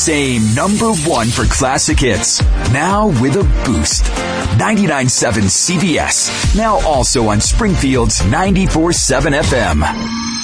same number one for classic hits. Now with a boost. 99.7 CBS. Now also on Springfield's 94.7 FM.